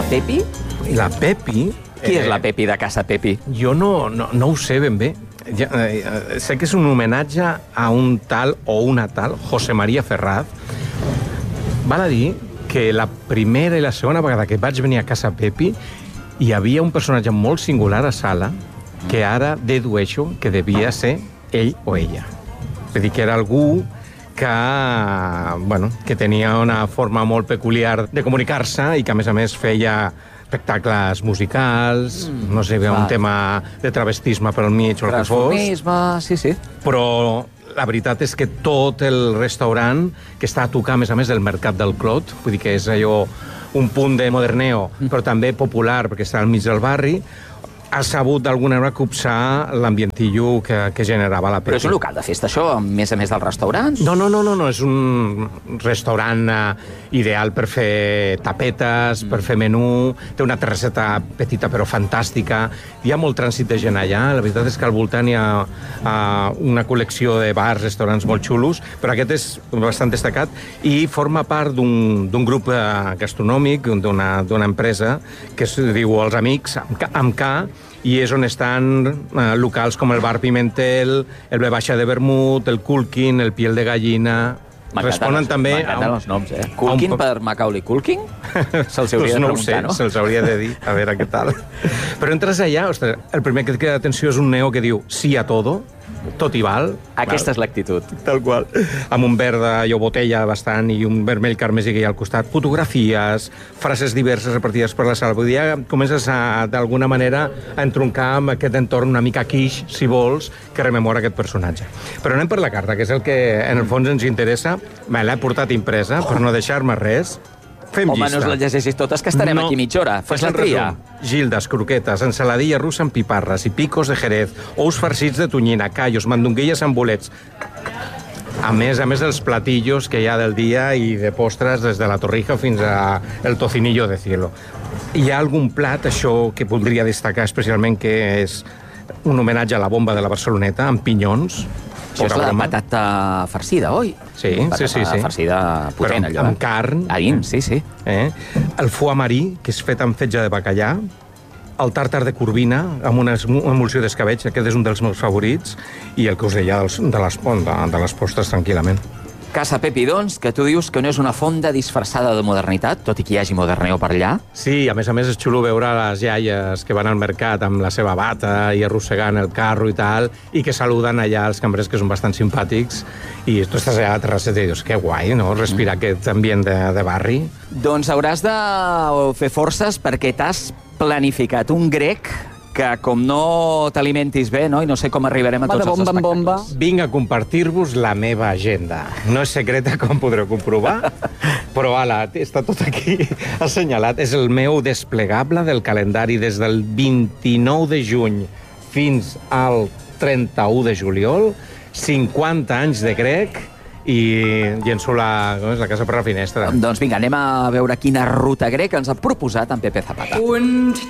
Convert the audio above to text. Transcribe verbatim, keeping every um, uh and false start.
Pepi? I la Pepi... Qui eh, és la Pepi de Casa Pepi? Jo no, no, no ho sé ben bé. Ja, eh, sé que és un homenatge a un tal o una tal José María Ferraz. Val a dir que la primera i la segona vegada que vaig venir a Casa Pepi hi havia un personatge molt singular a sala que ara dedueixo que devia ser ell o ella. És a dir, que era algú que, bueno, que tenia una forma molt peculiar de comunicar-se i que, a més a més, feia espectacles musicals, mm, no sé, un tema de travestisme pel mig o el que fos. Transformisme, sí, sí. Però la veritat és que tot el restaurant, que està a tocar, a més a més, del Mercat del Clot, vull dir que és allò un punt de moderneo, però també popular, perquè està al mig del barri, ha sabut d'alguna manera copsar l'ambientillo que, que generava la Pepi. Però és un local de festa, això, a més a més dels restaurants? No, no, no, no, no. És un restaurant uh, ideal per fer tapetes, mm. per fer menú, té una terrasseta petita però fantàstica, hi ha molt trànsit de gent allà, la veritat és que al voltant hi ha uh, una col·lecció de bars, restaurants molt xulos, però aquest és bastant destacat i forma part d'un grup uh, gastronòmic, d'una empresa que es diu Els Amics, amb K, i és on estan eh, locals com el Bar Pimentel, el B Baixa de Vermut, el Culkin, el Piel de Gallina... Responen els, també... M'encanten els noms, eh? Culkin un... per Macaulay Culkin? Se'ls hauria doncs de preguntar, no? No ho sé, no? Se'ls hauria de dir, a veure què tal. Però entres allà, ostres, el primer que et queda d'atenció és un neo que diu sí a todo, tot hi val. Aquesta val. És l'actitud. Tal qual. Amb un verd de botella bastant i un vermell carmesí que hi ha al costat. Fotografies, frases diverses repartides per la sala. Vull dir, ja comences a, d'alguna manera, a entroncar amb aquest entorn una mica quiche, si vols, que rememora aquest personatge. Però anem per la carta, que és el que en el fons ens interessa. Me l'he portat impresa, per no deixar-me res. Fem Home, llista. no us la llegeixis totes, que estarem no. aquí mitja hora. Fes la tria. Gildes, croquetes, ensaladilla russa amb piparres i picos de jerez, ous farcits de tonyina, callos, mandonguilles amb bolets. A més, a més dels platillos que hi ha del dia i de postres des de la torrija fins a el tocinillo de cielo. Hi ha algun plat, això, que voldria destacar especialment, que és un homenatge a la bomba de la Barceloneta, amb pinyons. Això és la patata farcida, oi? Sí, sí, sí. Patata farcida potent, allò. Però amb carn. A dins, sí, sí. Eh? El foie marí, que és fet amb fetge de bacallà. El tàrtar de corvina, amb una emulsió d'escabetx, aquest és un dels meus favorits. I el que us deia dels, de, les, de, de les postres, tranquil·lament. Casa Pepi, doncs, que tu dius que no és una fonda disfressada de modernitat, tot i que hi hagi moderneo per allà. Sí, a més a més és xulo veure les iaies que van al mercat amb la seva bata i arrossegant el carro i tal, i que saluden allà els cambrers, que són bastant simpàtics, i tu estàs allà a la terrasseta i dius, que guai, no?, respirar mm. aquest ambient de, de barri. Doncs hauràs de fer forces perquè t'has planificat un grec que com no t'alimentis bé, no? I no sé com arribarem a tots els espectacles. Bomba. Vinc a compartir-vos la meva agenda. No és secreta, com podreu comprovar, però ala, està tot aquí assenyalat. És el meu desplegable del calendari des del vint-i-nou de juny fins al trenta-u de juliol, cinquanta anys de grec, i llenço la, com és, la casa per la finestra. Doncs vinga, anem a veure quina ruta grec ens ha proposat en Pepe Zapata. Un...